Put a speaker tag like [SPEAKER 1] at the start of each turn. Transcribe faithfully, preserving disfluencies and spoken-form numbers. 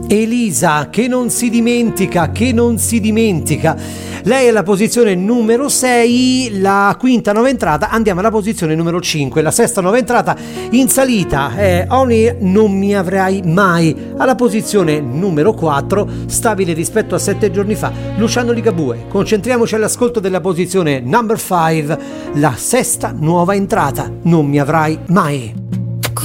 [SPEAKER 1] Elisa, che non si dimentica, che non si dimentica. Lei è alla posizione numero sei, la quinta nuova entrata. Andiamo alla posizione numero cinque, la sesta nuova entrata in salita è Only Non Mi Avrai Mai. Alla posizione numero quattro, stabile rispetto a sette giorni fa, Luciano Ligabue. Concentriamoci all'ascolto della posizione number five, la sesta nuova entrata, Non Mi Avrai Mai.